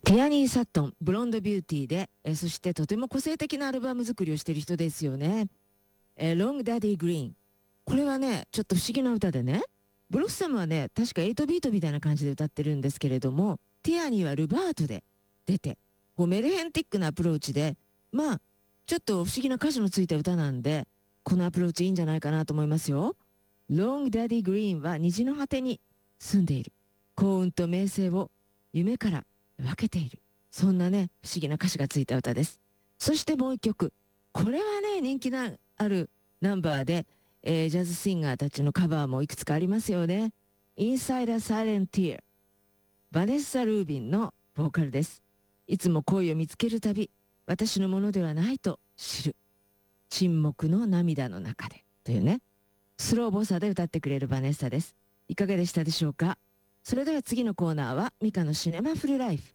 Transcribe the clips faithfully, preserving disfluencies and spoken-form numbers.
ティアニー・サットン、ブロンド・ビューティーで、えそしてとても個性的なアルバム作りをしている人ですよね。えロング・ダディ・グリーン。これはね、ちょっと不思議な歌でね、ブロッサムはね、確かエイトビートみたいな感じで歌ってるんですけれども、ティアニーはルバートで出て、こうメルヘンティックなアプローチで、まあ、ちょっと不思議な歌詞のついた歌なんで、このアプローチいいんじゃないかなと思いますよ。ロング・ダディ・グリーンは虹の果てに住んでいる。幸運と名声を夢から分けている。そんなね、不思議な歌詞がついた歌です。そしてもう一曲。これはね、人気のあるナンバーで、えージャズシンガーたちのカバーもいくつかありますよね。Inside a Silent Tear。バネッサ・ルービンのボーカルです。いつも恋を見つけるたび、私のものではないと知る。沈黙の涙の中で。というね、スローボサで歌ってくれるバネッサです。いかがでしたでしょうか。それでは次のコーナーはミカのシネマフルライフ。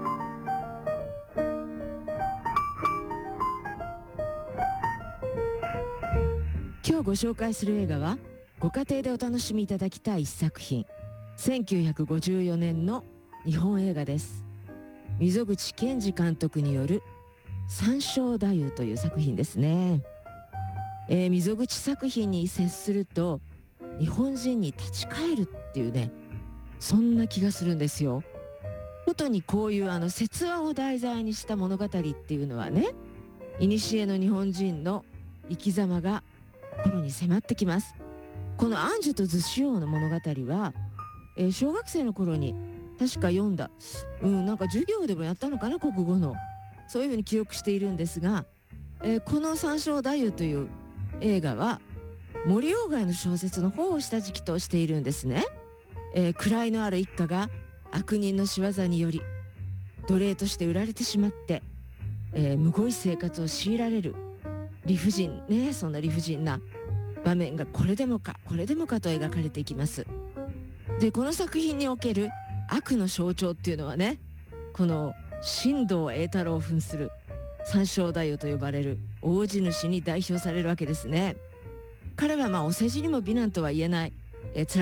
今日ご紹介する映画はご家庭でお楽しみいただきたい一作品、せんきゅうひゃくごじゅうよねんの日本映画です。溝口健二監督による三笑太夫という作品ですね。えー、溝口作品に接すると日本人に立ち返るっていうね、そんな気がするんですよ。ことにこういうあの説話を題材にした物語っていうのはね、古の日本人の生き様が心に迫ってきます。このアンジュとズシ王の物語は、えー小学生の頃に確か読んだ、うん、なんか授業でもやったのかな、国語の。そういうふうに記憶しているんですが、えーこの三笑太夫という映画は森鴎外の小説の方を下敷きとしているんですね。えー位のある一家が悪人の仕業により奴隷として売られてしまって、えー、むごい生活を強いられる理不尽ね、そんな理不尽な場面がこれでもかこれでもかと描かれていきます。でこの作品における悪の象徴っていうのはね、この新藤栄太郎を扮する三笑太夫と呼ばれる大地主に代表されるわけですね。彼はまあお世辞にも美男とは言えない、えー